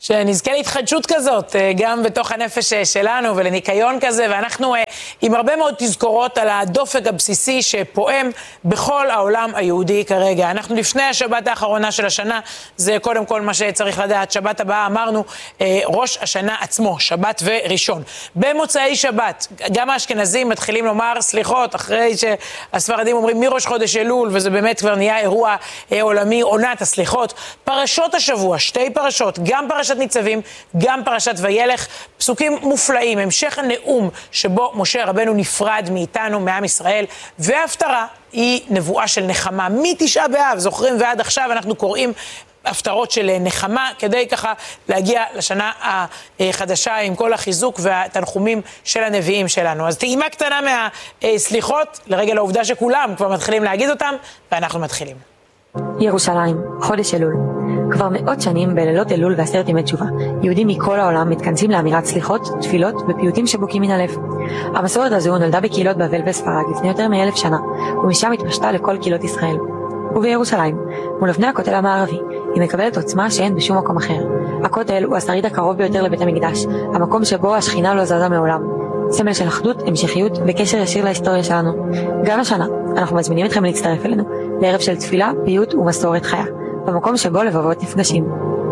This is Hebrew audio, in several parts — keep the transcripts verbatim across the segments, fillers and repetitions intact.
שנזכה להתחדשות כזאת, גם בתוך הנפש שלנו ולניקיון כזה, ואנחנו עם הרבה מאוד תזכורות על הדופק הבסיסי שפועם בכל העולם היהודי כרגע. אנחנו לפני השבת האחרונה של השנה, זה קודם כל מה שצריך לדעת. שבת הבאה אמרנו ראש השנה עצמו, שבת וראשון. במוצאי שבת, גם האשכנזים מתחילים לומר סליחות, אחרי שהספרדים אומרים מראש חודש אלול, וזה באמת כבר נהיה אירוע עולמי, עונת הסליחות. פרשות השבוע, שתי פרשות, גם פרשת ניצבים, גם פרשת וילך, פסוקים מופלאים, המשך הנאום שבו משה רבנו נפרד מאיתנו, מעם ישראל, וההפטרה היא נבואה של נחמה. מתשעה באב, זוכרים, ועד עכשיו אנחנו קוראים הפטרות של נחמה, כדי ככה להגיע לשנה החדשה עם כל החיזוק והתנחומים של הנביאים שלנו. אז טעימה קטנה מהסליחות, לרגל העובדה שכולם כבר מתחילים להגיד אותם, ואנחנו מתחילים. ירושלים, חודש אלול. כבר מאות שנים בלילות אלול ועשרת ימי תשובה, יהודים מכל העולם מתכנסים לאמירת סליחות, תפילות ופיוטים שבוקעים מן הלב. המסורת הזו נולדה בקהילות בבל וספרד לפני יותר מאלף שנה, ומשם התפשטה לכל קהילות ישראל. ובירושלים, מול אבני הכותל המערבי, היא מקבלת עוצמה שאין בשום מקום אחר. הכותל הוא השריד הקרוב ביותר לבית המקדש, המקום שבו השכינה לא זזה מעולם. סמל של אחדות, המשכיות וקשר ישיר להיסטוריה שלנו. גם השנה, אנחנו מזמינים אתכם להצטרף אלינו, לערב של תפילה, פיוט ומסורת חיה, במקום שבו לבבות נפגשים.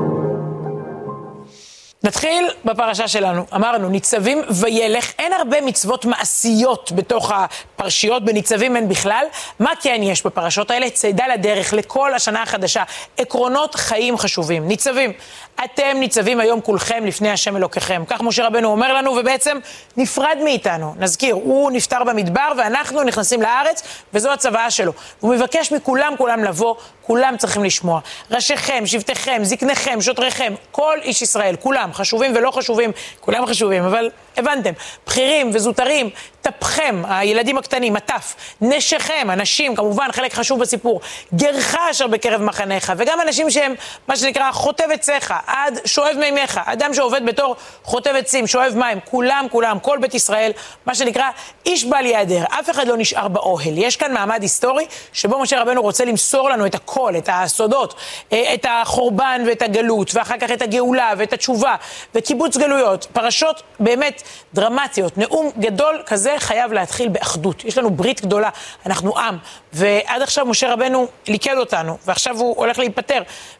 נתחיל בפרשה שלנו. אמרנו, ניצבים וילך, אין הרבה מצוות מעשיות בתוך הפרשיות, בניצבים אין בכלל. מה כן יש בפרשות האלה? צעדה לדרך לכל השנה החדשה, עקרונות חיים חשובים. ניצבים, אתם ניצבים היום כולכם לפני השם אלוקיכם. כך משה רבנו אומר לנו, ובעצם נפרד מאיתנו. נזכיר, הוא נפטר במדבר ואנחנו נכנסים לארץ, וזו הצוואה שלו. הוא מבקש מכולם כולם לבוא, כולם צריכים לשמוע. ראשיכם, שבטיכם, זקניכם, שוטריכם, כל איש ישראל, כולם, חשובים ולא חשובים, כולם חשובים, אבל הבנתם, בכירים וזוטרים, טפכם, הילדים הקטנים, הטף, נשיכם, אנשים, כמובן חלק חשוב בסיפור, גרך אשר בקרב מחניך, וגם אנשים שהם מה שנקרא חוטב עציך, עד שואב מימיך, אדם שעובד בתור חוטב עצים, שואב מים, כולם, כולם, כל בית ישראל, מה שנקרא איש בל ייעדר, אף אחד לא נשאר באוהל. יש כאן מעמד היסטורי שבו משה רבנו רוצה למסור לנו את הכל, את הסודות, את החורבן ואת הגלות, ואחר כך את הגאולה ואת התשובה, וקיבוץ גלויות, פרשות באמת דרמטיות. נאום גדול כזה חייב להתחיל באחדות. יש לנו ברית גדולה, אנחנו עם, ועד עכשיו משה רבנו ליקד אותנו, ועכשיו הוא הולך להיפטר,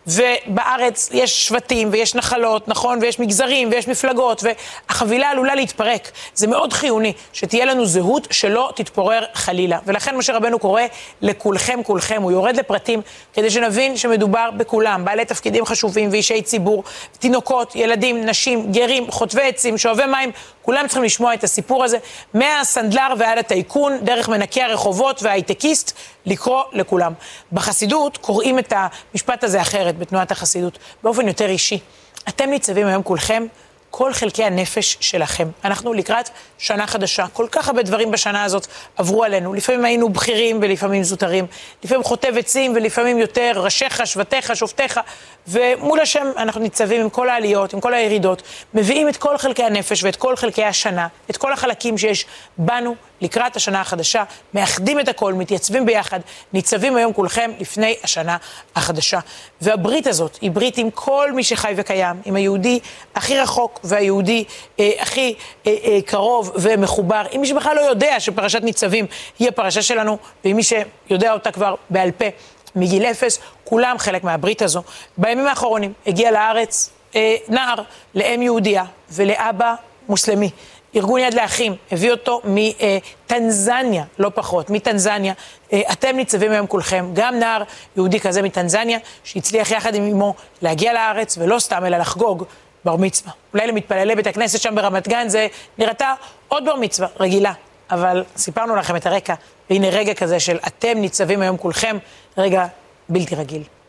ובארץ יש שבטים ויש נחלות, נכון, ויש מגזרים ויש מפלגות, והחבילה עלולה להתפרק. זה מאוד חיוני שתהיה לנו זהות שלא תתפורר חלילה, ולכן משה רבנו קורא לכולכם כולכם, הוא יורד לפרטים כדי שנבין שמדובר בכולם, בעלי תפקידים חשובים ואישי ציבור, תינוקות, ילדים, נשים, גרים, חוטבי עצים, שואבי מים, כולם צריכים לשמוע את הסיפור הזה, מהסנדלר ועד הטייקון, דרך מנקי הרחובות וההייטקיסט, לקרוא לכולם. בחסידות קוראים את המשפט הזה אחרת, בתנועת החסידות, באופן יותר אישי. אתם ניצבים היום כולכם, כל חלקי הנפש שלכם. אנחנו לקראת שנה חדשה. כל כך הרבה דברים בשנה הזאת עברו עלינו. לפעמים היינו בכירים ולפעמים זוטרים. לפעמים חוטב עצים ולפעמים יותר ראשיך, שבטיך, שופטיך. ומול השם אנחנו ניצבים עם כל העליות, עם כל הירידות. מביאים את כל חלקי הנפש ואת כל חלקי השנה, את כל החלקים שיש בנו לקראת השנה החדשה. מאחדים את הכל, מתייצבים ביחד. ניצבים היום כולכם לפני השנה החדשה. והברית הזאת היא ברית עם כל מי שחי וקיים, עם היהודי הכי רחוק והיהודי אה, הכי אה, אה, קרוב ומחובר, עם מי שבכלל לא יודע שפרשת ניצבים היא הפרשה שלנו, ועם מי שיודע אותה כבר בעל פה מגיל אפס, כולם חלק מהברית הזו. בימים האחרונים הגיע לארץ אה, נער לאם יהודיה ולאבא מוסלמי. ארגון יד לאחים הביא אותו מטנזניה, לא פחות, מטנזניה. אתם ניצבים היום כולכם, גם נער יהודי כזה מטנזניה, שהצליח יחד עם אמו להגיע לארץ, ולא סתם אלא לחגוג בר מצווה. אולי למתפללי בית הכנסת שם ברמת גן זה נראתה עוד בר מצווה רגילה, אבל סיפרנו לכם את הרקע, והנה רגע כזה של אתם ניצבים היום כולכם, רגע בלתי רגיל.